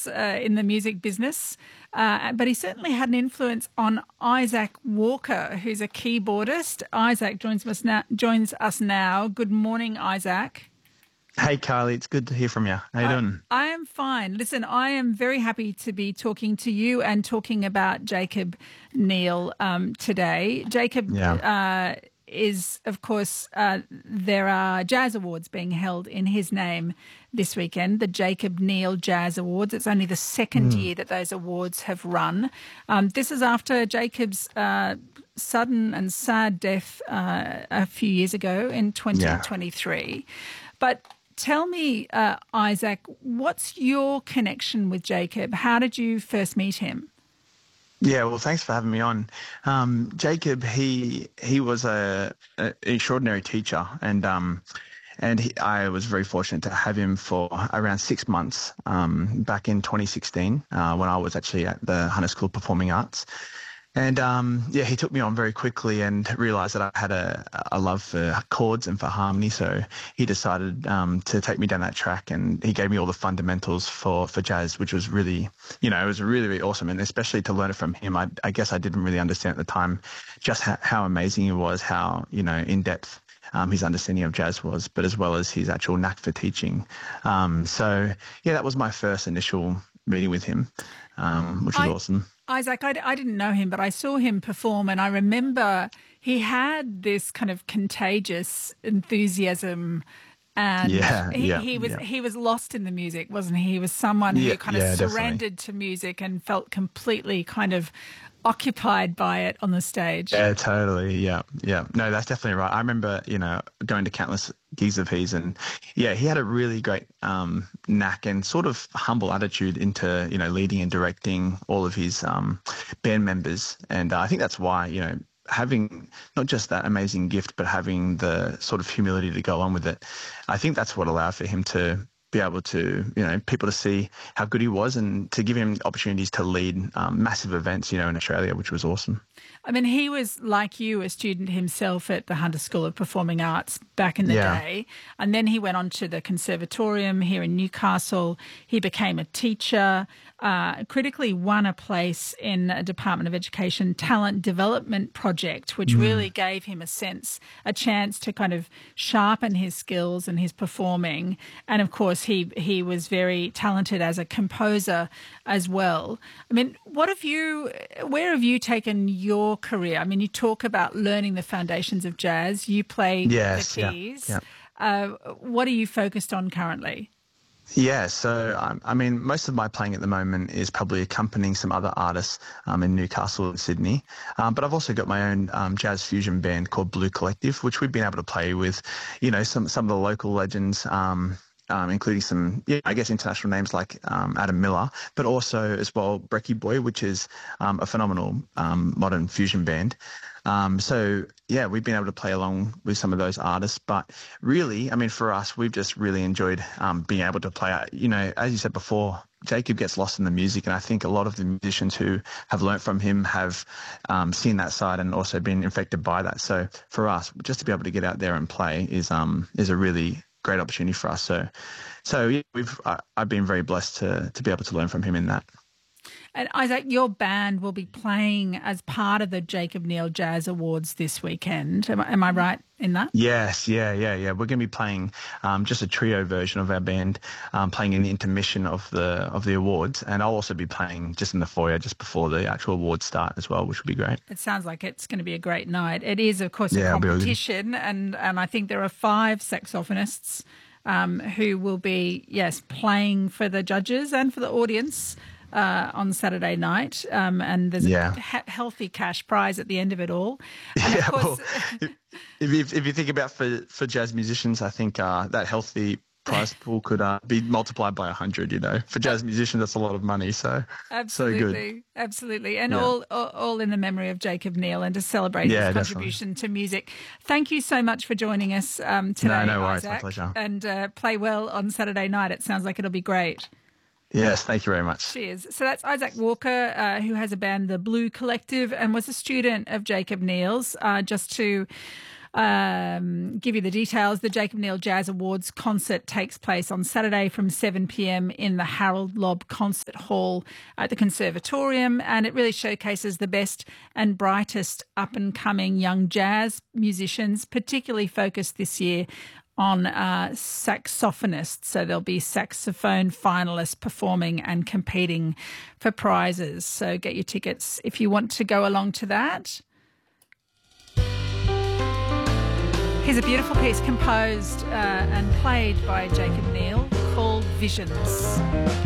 in the music business, but he certainly had an influence on Isaac Walker, who's a keyboardist. Isaac joins us now. Good morning, Isaac. Hey, Carly, it's good to hear from you. How you doing? I am fine. Listen, I am very happy to be talking to you and talking about Jacob Neal today. Jacob is, of course, there are Jazz Awards being held in his name this weekend, the Jacob Neal Jazz Awards. It's only the second year that those awards have run. This is after Jacob's sudden and sad death a few years ago in 2023. But tell me, Isaac, what's your connection with Jacob? How did you first meet him? Yeah, well, thanks for having me on. Jacob, he was an extraordinary teacher, and I was very fortunate to have him for around 6 months back in 2016 when I was actually at the Hunter School of Performing Arts. And, he took me on very quickly and realised that I had a love for chords and for harmony. So he decided to take me down that track, and he gave me all the fundamentals for jazz, which was really, it was really, really awesome. And especially to learn it from him, I guess I didn't really understand at the time just how amazing he was, how, in depth his understanding of jazz was, but as well as his actual knack for teaching. That was my first initial meeting with him, which was awesome. Isaac, I didn't know him, but I saw him perform, and I remember he had this kind of contagious enthusiasm, and he was lost in the music, wasn't he? He was someone who kind of surrendered to music and felt completely kind of occupied by it on the stage. Yeah, totally. Yeah. No, that's definitely right. I remember, going to countless gigs of his, and he had a really great knack and sort of humble attitude into, leading and directing all of his band members. And I think that's why, having not just that amazing gift, but having the sort of humility to go on with it, I think that's what allowed for him to be able to, people to see how good he was and to give him opportunities to lead massive events, in Australia, which was awesome. I mean, he was, like you, a student himself at the Hunter School of Performing Arts back in the day. And then he went on to the Conservatorium here in Newcastle. He became a teacher, critically won a place in a Department of Education talent development project, which really gave him a chance to kind of sharpen his skills and his performing. And, of course, he was very talented as a composer as well. I mean, where have you taken your career? I mean, you talk about learning the foundations of jazz. You play the keys. What are you focused on currently? Yeah, so most of my playing at the moment is probably accompanying some other artists in Newcastle and Sydney. But I've also got my own jazz fusion band called Blue Collective, which we've been able to play with, some of the local legends, including some, international names like Adam Miller, but also as well Brekkie Boy, which is a phenomenal modern fusion band. We've been able to play along with some of those artists. But really, for us, we've just really enjoyed being able to play. As you said before, Jacob gets lost in the music, and I think a lot of the musicians who have learnt from him have seen that side and also been infected by that. So for us, just to be able to get out there and play is a really great opportunity for us. I've been very blessed to be able to learn from him in that. And Isaac, your band will be playing as part of the Jacob Neal Jazz Awards this weekend. Am I right in that? Yes, yeah. We're going to be playing just a trio version of our band, playing in the intermission of the awards, and I'll also be playing just in the foyer just before the actual awards start as well, which will be great. It sounds like it's going to be a great night. It is, of course, a competition, and I think there are 5 saxophonists who will be, playing for the judges and for the audience on Saturday night, and there's a healthy cash prize at the end of it all. And of course, if you think about for jazz musicians, I think that healthy prize pool could be multiplied by 100. For jazz musicians, that's a lot of money. So absolutely, absolutely, and all in the memory of Jacob Neal and to celebrate his contribution to music. Thank you so much for joining us today, no worries, Isaac, my pleasure. And play well on Saturday night. It sounds like it'll be great. Yes, thank you very much. Cheers. So that's Isaac Walker, who has a band, the Blue Collective, and was a student of Jacob Neal's. Just to Give you the details. The Jacob Neal Jazz Awards concert takes place on Saturday from 7 p.m. in the Harold Lobb Concert Hall at the Conservatorium, and it really showcases the best and brightest up-and-coming young jazz musicians, particularly focused this year on saxophonists. So there'll be saxophone finalists performing and competing for prizes. So get your tickets if you want to go along to that. Here's a beautiful piece composed and played by Jacob Neal called Visions.